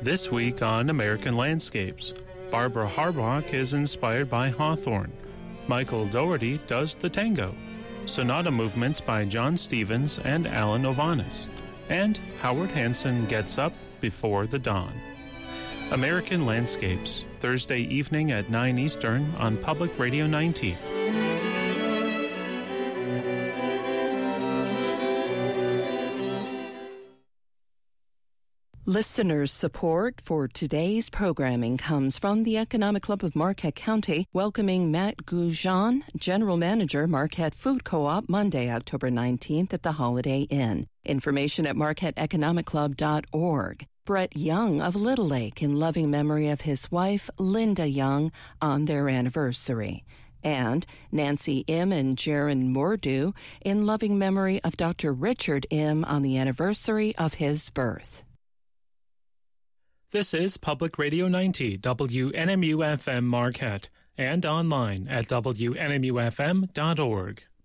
This week on American Landscapes, Barbara Harbach is inspired by Hawthorne. Michael Dougherty does the tango. Sonata movements by John Stevens and Alan Ovanis. And Howard Hanson gets up before the dawn. American Landscapes, Thursday evening at 9 Eastern on Public Radio 90. Listeners' support for today's programming comes from the Economic Club of Marquette County, welcoming Matt Goujon, General Manager, Marquette Food Co-op, Monday, October 19th at the Holiday Inn. Information at marquetteeconomicclub.org. Brett Young of Little Lake in loving memory of his wife, Linda Young, on their anniversary. And Nancy M. and Jaron Mordew in loving memory of Dr. Richard M. on the anniversary of his birth. This is Public Radio 90, WNMU-FM Marquette, and online at WNMUFM.org.